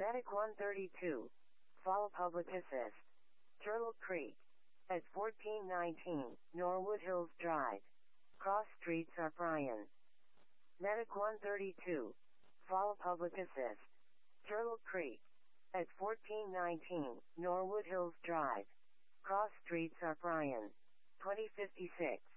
Medic 132. Fall Public Assist. Turtle Creek. At 1419 Norwood Hills Drive. Cross Streets are Bryan. Medic 132. Fall Public Assist. Turtle Creek. At 1419 Norwood Hills Drive. Cross Streets are Bryan. 2056.